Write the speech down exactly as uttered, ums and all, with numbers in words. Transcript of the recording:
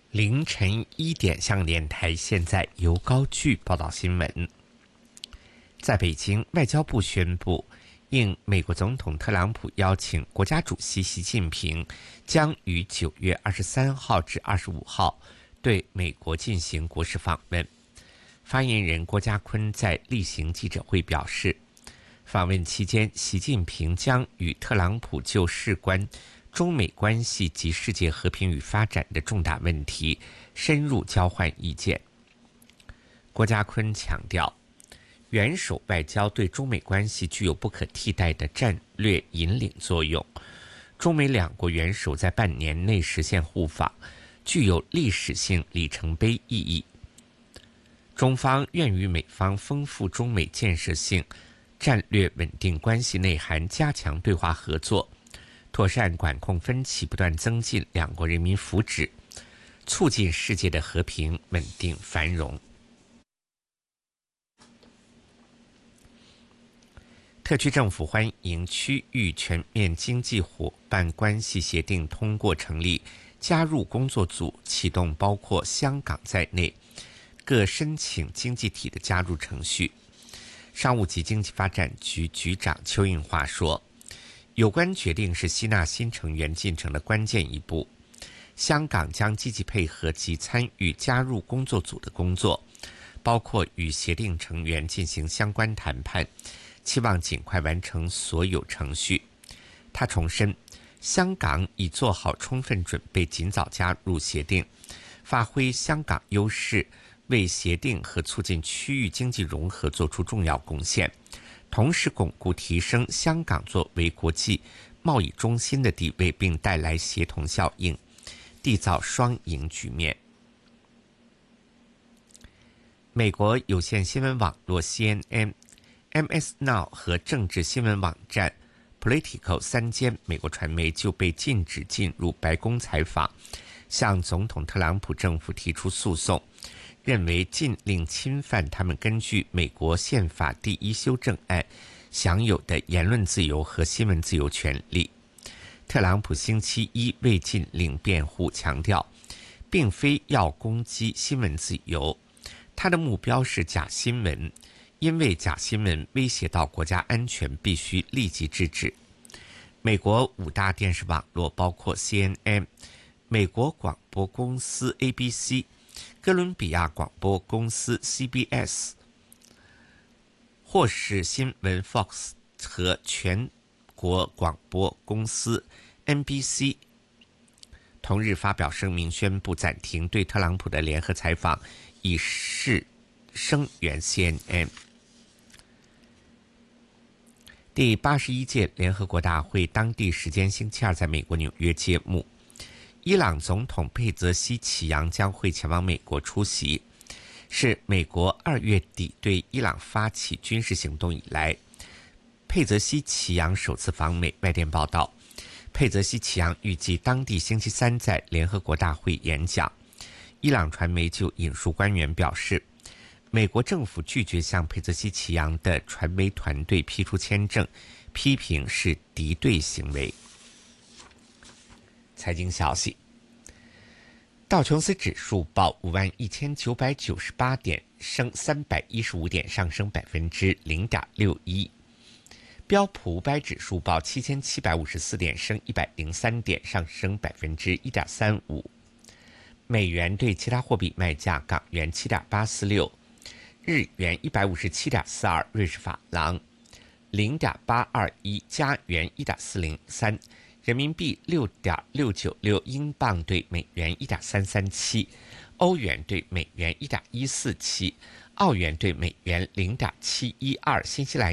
凌晨一点，香港电台现在由高炬报道新闻。在北京，外交部宣布，应美国总统特朗普邀请，国家主席习近平将于九月二十三号至二十五号对美国进行国事访问。发言人郭家坤在例行记者会表示，访问期间，习近平将与特朗普就事关中美关系及世界和平与发展的重大问题深入交换意见。郭家坤强调，元首外交对中美关系具有不可替代的战略引领作用。中美两国元首在半年内实现互访，具有历史性里程碑意义。中方愿与美方丰富中美建设性战略稳定关系内涵，加强对话合作，妥善管控分歧，不断增进两国人民福祉，促进世界的和平、稳定、繁荣。特区政府欢迎区域全面经济伙伴关系协定通过成立加入工作组，启动包括香港在内各申请经济体的加入程序。商务及经济发展局局长邱应华说，有关决定是吸纳新成员进程的关键一步。香港将积极配合及参与加入工作组的工作，包括与协定成员进行相关谈判，期望尽快完成所有程序。他重申，香港已做好充分准备，尽早加入协定，发挥香港优势，为协定和促进区域经济融合做出重要贡献，同时巩固提升香港作为国际贸易中心的地位，并带来协同效应，缔造双赢局面。美国有线新闻网络 C N N、M S Now 和政治新闻网站 Politico 三间美国传媒就被禁止进入白宫采访，向总统特朗普政府提出诉讼，认为禁令侵犯他们根据美国宪法第一修正案享有的言论自由和新闻自由权利。特朗普星期一为禁令辩护，强调并非要攻击新闻自由，他的目标是假新闻，因为假新闻威胁到国家安全，必须立即制止。美国五大电视网络包括 C N N、 美国广播公司 A B C、 哥伦比亚广播公司 C B S、 霍士新闻 Fox 和全国广播公司 N B C 同日发表声明，宣布暂停对特朗普的联合采访，以示声援 C N N。第八十一届联合国大会当地时间星期二在美国纽约揭幕，伊朗总统佩泽西奇扬将会前往美国出席，是美国二月底对伊朗发起军事行动以来，佩泽西奇扬首次访美。外电报道，佩泽西奇扬预计当地星期三在联合国大会演讲。伊朗传媒就引述官员表示，美国政府拒绝向佩泽西奇扬的传媒团队批出签证，批评是敌对行为。财经消息，道琼斯指数报五万一千九百九十八点，升三百一十五点，上升百分之零点六一。标普五百指数报七千七百五十四点，升一百零三点，上升百分之一点三五。美元对其他货币卖价：港元七点八四六，日元一百五十七点四二，瑞士法郎零点八二一，加元一点四零三，人民币六点六九六，英镑对美元一点三三七，欧元对美元一点一四七，澳元对美元零点七一二，新西兰